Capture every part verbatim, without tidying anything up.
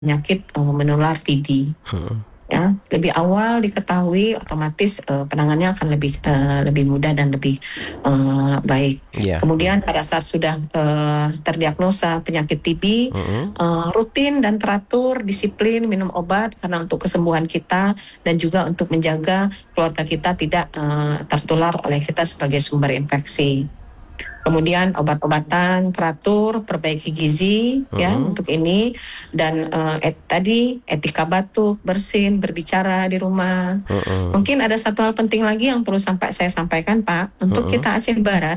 penyakit uh, menular T B. Hmm. Ya, lebih awal diketahui, otomatis uh, penanganannya akan lebih uh, lebih mudah dan lebih uh, baik. Yeah. Kemudian pada saat sudah uh, terdiagnosa penyakit T B, Hmm. uh, rutin dan teratur, disiplin minum obat karena untuk kesembuhan kita dan juga untuk menjaga keluarga kita tidak uh, tertular oleh kita sebagai sumber infeksi. Kemudian obat-obatan teratur, perbaiki gizi Mm-hmm. ya untuk ini, dan uh, et, tadi etika batuk, bersin, berbicara di rumah. Mm-hmm. Mungkin ada satu hal penting lagi yang perlu sampai saya sampaikan, Pak, untuk Mm-hmm. kita Aceh Barat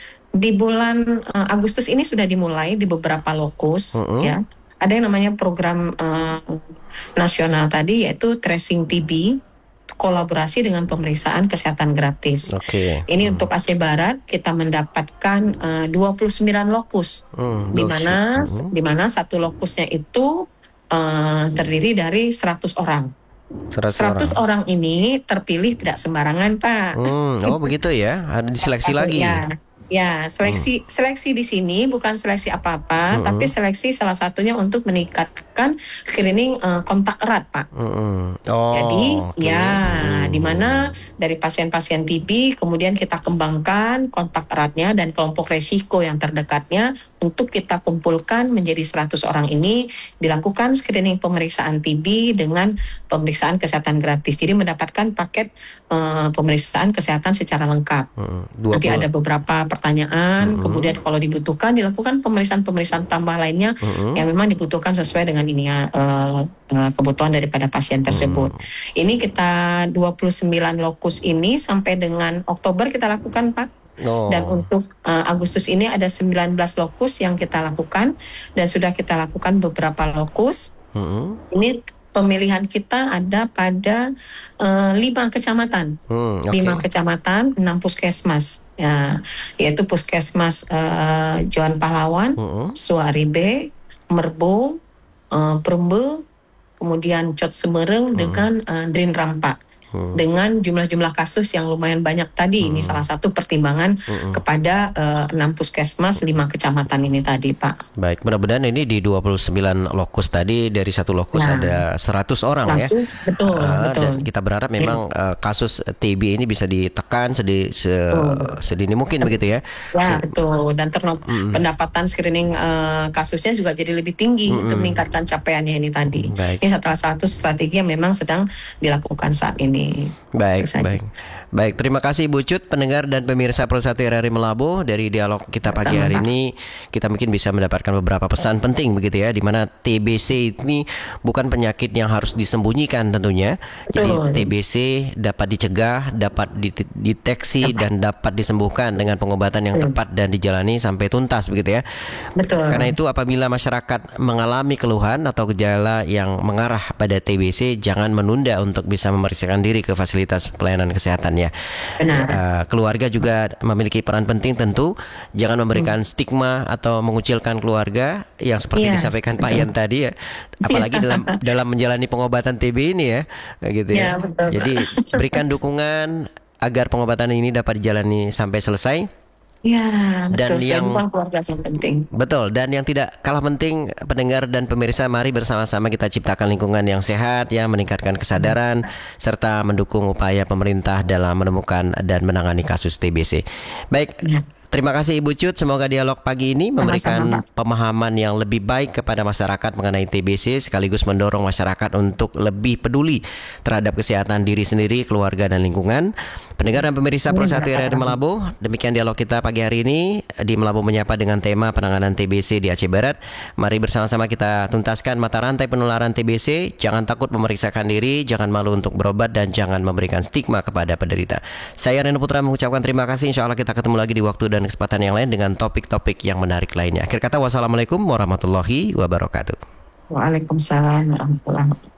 di bulan uh, Agustus ini sudah dimulai di beberapa lokus. Mm-hmm. Ya. Ada yang namanya program uh, nasional tadi, yaitu tracing T B, kolaborasi dengan pemeriksaan kesehatan gratis. Oke. Ini Hmm. untuk Aceh Barat kita mendapatkan uh, dua puluh sembilan lokus, Hmm, di mana hmm. di mana satu lokusnya itu uh, terdiri dari seratus orang. seratus orang. orang ini terpilih tidak sembarangan, Pak. Hmm, oh begitu ya, ada diseleksi lagi. Ya. Ya, seleksi hmm. seleksi di sini bukan seleksi apa-apa, hmm. tapi seleksi salah satunya untuk meningkatkan screening uh, kontak erat, Pak. Hmm. Oh, Jadi, okay. ya, hmm. di mana dari pasien-pasien T B kemudian kita kembangkan kontak eratnya dan kelompok resiko yang terdekatnya untuk kita kumpulkan menjadi seratus orang ini, dilakukan screening pemeriksaan T B dengan pemeriksaan kesehatan gratis. Jadi mendapatkan paket uh, pemeriksaan kesehatan secara lengkap. Hmm. Nanti ada beberapa pertanyaan, mm-hmm. kemudian kalau dibutuhkan dilakukan pemeriksaan-pemeriksaan tambah lainnya mm-hmm. yang memang dibutuhkan sesuai dengan ini ya, uh, uh, kebutuhan daripada pasien tersebut. Mm-hmm. Ini kita dua puluh sembilan lokus ini sampai dengan Oktober kita lakukan, Pak. Oh. Dan untuk uh, Agustus ini ada sembilan belas lokus yang kita lakukan dan sudah kita lakukan beberapa lokus. Mm-hmm. Ini pemilihan kita ada pada uh, lima kecamatan, hmm, okay. lima kecamatan, enam puskesmas, ya, yaitu puskesmas uh, Johan Pahlawan, uh-huh. Suaribe, Merbo, uh, Perembe, kemudian Cot Semereng, uh-huh. dengan uh, Drin Rampak. Hmm. Dengan jumlah-jumlah kasus yang lumayan banyak tadi, hmm. ini salah satu pertimbangan hmm. kepada uh, enam puskesmas, lima kecamatan ini tadi, Pak. Baik, mudah-mudahan ini di dua puluh sembilan lokus tadi, dari satu lokus nah, ada seratus orang kasus, ya. Betul, uh, betul. Dan kita berharap memang uh, kasus T B ini bisa ditekan sedi, se, sedini mungkin begitu ya. Ya, se- betul. Dan terno- hmm. pendapatan screening uh, kasusnya juga jadi lebih tinggi hmm. untuk meningkatkan capaiannya ini tadi. Baik. Ini salah satu strategi yang memang sedang dilakukan saat ini. Baik, baik. Baik, terima kasih Ibu Cut, pendengar dan pemirsa Pro satu R R I Melabu. Dari dialog kita pagi hari ini, kita mungkin bisa mendapatkan beberapa pesan penting begitu ya, di mana T B C ini bukan penyakit yang harus disembunyikan tentunya. Jadi T B C dapat dicegah, dapat dideteksi dan dapat disembuhkan dengan pengobatan yang tepat dan dijalani sampai tuntas begitu ya. Betul. Karena itu apabila masyarakat mengalami keluhan atau gejala yang mengarah pada T B C, jangan menunda untuk bisa memeriksakan diri ke fasilitas pelayanan kesehatan. Ya. Uh, keluarga juga memiliki peran penting tentu. Jangan memberikan hmm. stigma atau mengucilkan keluarga yang seperti yes, disampaikan betul. Pak Ian tadi ya. Apalagi dalam dalam menjalani pengobatan T B ini ya, gitu ya. ya Jadi berikan dukungan agar pengobatan ini dapat dijalani sampai selesai. Ya, dan betul, yang keluarga yang penting. Betul, dan yang tidak kalah penting, pendengar dan pemirsa, mari bersama-sama kita ciptakan lingkungan yang sehat ya, meningkatkan kesadaran hmm. serta mendukung upaya pemerintah dalam menemukan dan menangani kasus T B C. Baik. Ya. Terima kasih Ibu Cut, semoga dialog pagi ini memberikan Sama-sama, pemahaman yang lebih baik kepada masyarakat mengenai T B C, sekaligus mendorong masyarakat untuk lebih peduli terhadap kesehatan diri sendiri, keluarga dan lingkungan. Pendengar dan pemirsa Pro satu R R I Melabu, demikian dialog kita pagi hari ini di Melabu Menyapa dengan tema penanganan T B C di Aceh Barat. Mari bersama-sama kita tuntaskan mata rantai penularan T B C. Jangan takut memeriksakan diri, jangan malu untuk berobat, dan jangan memberikan stigma kepada penderita. Saya Reno Putra mengucapkan terima kasih. Insya Allah kita ketemu lagi di waktu dan dan kesempatan yang lain dengan topik-topik yang menarik lainnya. Akhir kata, wassalamualaikum warahmatullahi wabarakatuh. Waalaikumsalam warahmatullahi wabarakatuh.